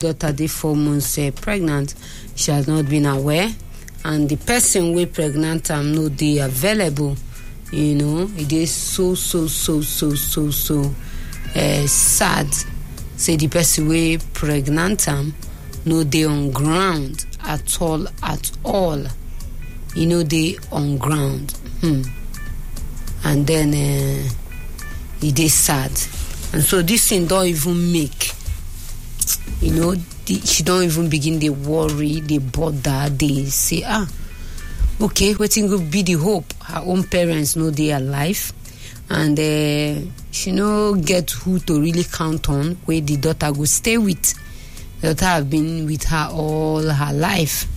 daughter dey 4 months pregnant, she has not been aware, and the person wey pregnant am no dey available. It is so sad. Say the person wey pregnant am no dey on ground at all. Dey on ground. And then it is sad. And so this thing don't even make, she don't even begin to worry, they bother, they say, okay, wetin go be the hope? Her own parents know they are alive, and she no get who to really count on where the daughter go stay with. The daughter have been with her all her life.